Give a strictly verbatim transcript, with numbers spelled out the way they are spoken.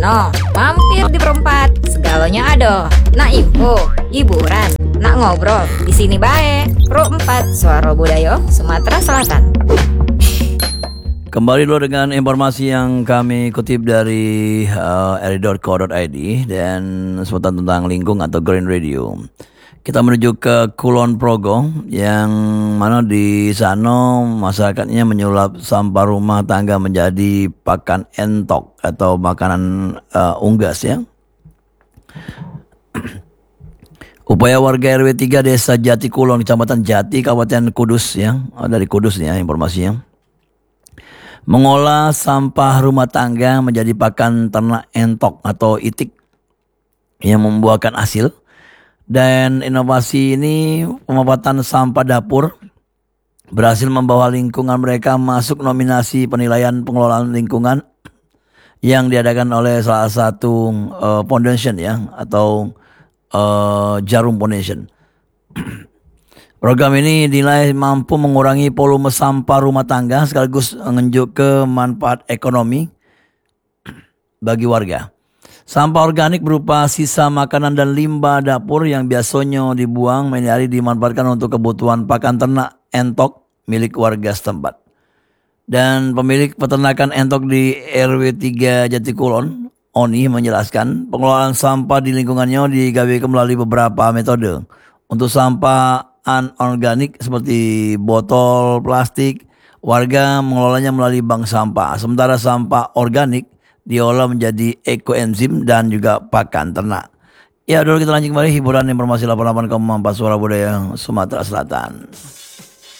Ano, mampir di perempat, segalanya ada. Nak info, hiburan, nak ngobrol, di sini bae. Pro empat, Suara Budaya, Sumatera Selatan. Kembali dulu dengan informasi yang kami kutip dari uh, r i dot co dot i d dan seputar tentang lingkung atau Green Radio. Kita menuju ke Kulon Progo yang mana di sana masyarakatnya menyulap sampah rumah tangga menjadi pakan entok atau makanan uh, unggas ya. Upaya warga R W tiga Desa Jati Kulon, Kecamatan Jati, Kabupaten Kudus ya, dari Kudus ya informasinya, mengolah sampah rumah tangga menjadi pakan ternak entok atau itik yang membuahkan hasil. Dan inovasi ini, pemanfaatan sampah dapur, berhasil membawa lingkungan mereka masuk nominasi penilaian pengelolaan lingkungan yang diadakan oleh salah satu uh, foundation ya, atau uh, Jarum Foundation. Program ini dinilai mampu mengurangi volume sampah rumah tangga sekaligus menunjuk ke manfaat ekonomi bagi warga. Sampah organik berupa sisa makanan dan limbah dapur yang biasanya dibuang ini hari dimanfaatkan untuk kebutuhan pakan ternak entok milik warga setempat. Dan pemilik peternakan entok di R W tiga Jatikulon, Oni, menjelaskan pengelolaan sampah di lingkungannya digawe melalui beberapa metode. Untuk sampah anorganik seperti botol plastik, warga mengelolanya melalui bank sampah. Sementara sampah organik diolah menjadi ekoenzim dan juga pakan ternak. Ya, dulu kita lanjut kembali hiburan informasi delapan puluh delapan koma empat Suara Budaya Sumatera Selatan.